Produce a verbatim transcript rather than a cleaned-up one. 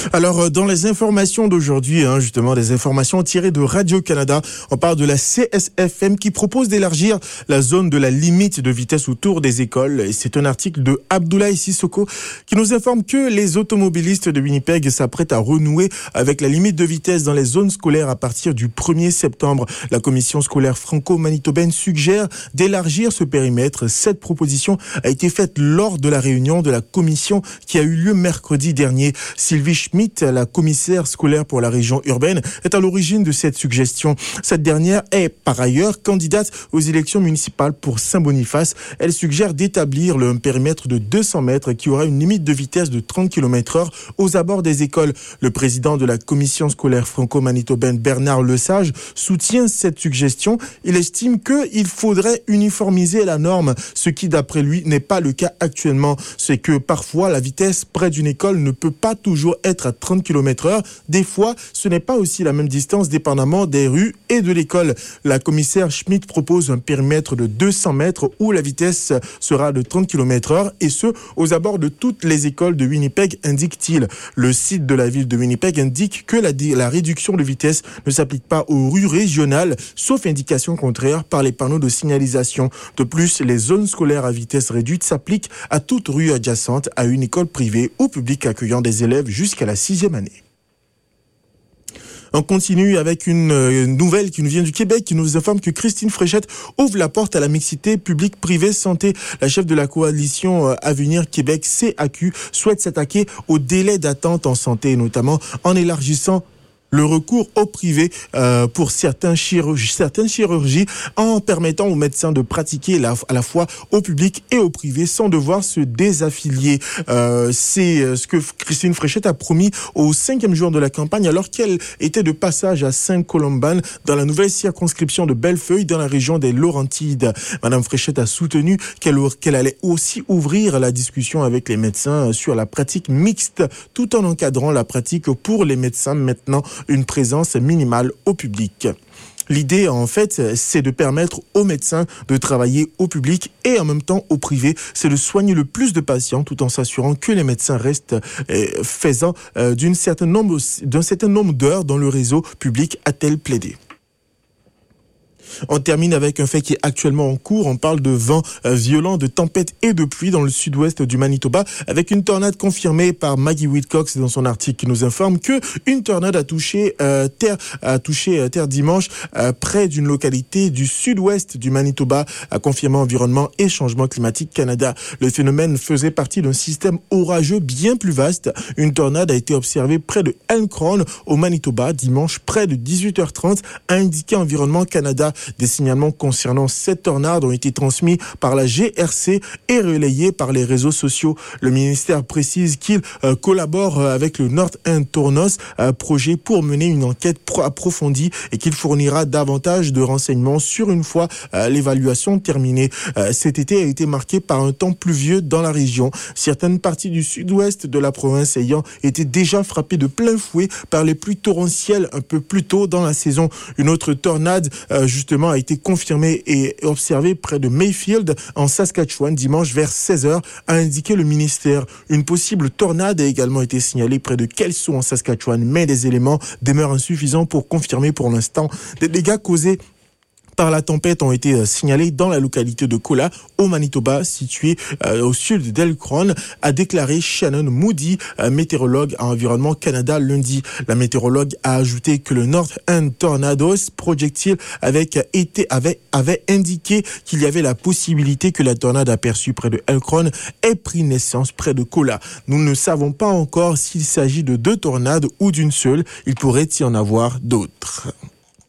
Alors, dans les informations d'aujourd'hui, hein, justement, des informations tirées de Radio-Canada, on parle de la C S F M qui propose d'élargir la zone de la limite de vitesse autour des écoles. Et c'est un article de Abdoulaye Sissoko qui nous informe que les automobilistes de Winnipeg s'apprêtent à renouer avec la limite de vitesse dans les zones scolaires à partir du premier septembre. La commission scolaire franco-manitobaine suggère d'élargir ce périmètre. Cette proposition a été faite lors de la réunion de la commission qui a eu lieu mercredi dernier. Sylvie Schmidt, la commissaire scolaire pour la région urbaine, est à l'origine de cette suggestion. Cette dernière est par ailleurs candidate aux élections municipales pour Saint-Boniface. Elle suggère d'établir le périmètre de deux cents mètres qui aura une limite de vitesse de trente kilomètres heure aux abords des écoles. Le président de la commission scolaire franco-manitobaine, Bernard Lesage, soutient cette suggestion. Il estime qu'il faudrait uniformiser la norme, ce qui d'après lui n'est pas le cas actuellement. C'est que parfois la vitesse près d'une école ne peut pas toujours être à trente kilomètres heure. Des fois, ce n'est pas aussi la même distance dépendamment des rues et de l'école. La commissaire Schmidt propose un périmètre de deux cents mètres où la vitesse sera de trente kilomètres heure et ce, aux abords de toutes les écoles de Winnipeg, indique-t-il. Le site de la ville de Winnipeg indique que la, la réduction de vitesse ne s'applique pas aux rues régionales, sauf indication contraire par les panneaux de signalisation. De plus, les zones scolaires à vitesse réduite s'appliquent à toute rue adjacente à une école privée ou publique accueillant des élèves jusqu'à la sixième année. On continue avec une euh, nouvelle qui nous vient du Québec qui nous informe que Christine Fréchette ouvre la porte à la mixité publique-privée santé. La chef de la coalition euh, Avenir Québec C A Q souhaite s'attaquer au délai d'attente en santé, notamment en élargissant le recours au privé euh, pour certains chirurgies, certaines chirurgies en permettant aux médecins de pratiquer la, à la fois au public et au privé sans devoir se désaffilier. Euh, c'est ce que Christine Fréchette a promis au cinquième jour de la campagne alors qu'elle était de passage à Saint-Colomban dans la nouvelle circonscription de Bellefeuille dans la région des Laurentides. Madame Fréchette a soutenu qu'elle, qu'elle allait aussi ouvrir la discussion avec les médecins sur la pratique mixte tout en encadrant la pratique pour les médecins maintenant une présence minimale au public. L'idée, en fait, c'est de permettre aux médecins de travailler au public et en même temps au privé. C'est de soigner le plus de patients tout en s'assurant que les médecins restent euh, faisant euh, d'une certaine nombre, d'un certain nombre d'heures dans le réseau public, a-t-elle plaidé. On termine avec un fait qui est actuellement en cours. On parle de vent euh, violent, de tempête et de pluie dans le sud-ouest du Manitoba, avec une tornade confirmée par Maggie Wilcox dans son article qui nous informe que une tornade a touché euh, terre, a touché euh, terre dimanche euh, près d'une localité du sud-ouest du Manitoba, a confirmé Environnement et Changement Climatique Canada. Le phénomène faisait partie d'un système orageux bien plus vaste. Une tornade a été observée près de Elmcrown au Manitoba dimanche près de dix-huit heures trente, a indiqué Environnement Canada. Des signalements concernant cette tornade ont été transmis par la G R C et relayés par les réseaux sociaux. Le ministère précise qu'il euh, collabore avec le North End Tornos euh, projet pour mener une enquête pro- approfondie et qu'il fournira davantage de renseignements sur une fois euh, l'évaluation terminée. Euh, cet été a été marqué par un temps pluvieux dans la région. Certaines parties du sud-ouest de la province ayant été déjà frappées de plein fouet par les pluies torrentielles un peu plus tôt dans la saison. Une autre tornade euh, justement a été confirmé et observé près de Mayfield en Saskatchewan dimanche vers seize heures, a indiqué le ministère. Une possible tornade a également été signalée près de Kelso en Saskatchewan, mais des éléments demeurent insuffisants pour confirmer pour l'instant des dégâts causés par la tempête ont été signalés dans la localité de Kola, au Manitoba, située euh, au sud d'Elmcrown, a déclaré Shannon Moody, euh, météorologue à Environnement Canada lundi. La météorologue a ajouté que le North End Tornadoes projectile avait, été, avait, avait indiqué qu'il y avait la possibilité que la tornade aperçue près de Elmcrown ait pris naissance près de Kola. Nous ne savons pas encore s'il s'agit de deux tornades ou d'une seule. Il pourrait y en avoir d'autres.